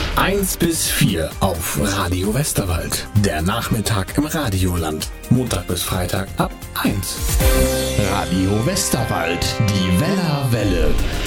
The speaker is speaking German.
1 bis 4 auf Radio Westerwald. Der Nachmittag im Radioland. Montag bis Freitag ab 1. Radio Westerwald, die Wellerwelle.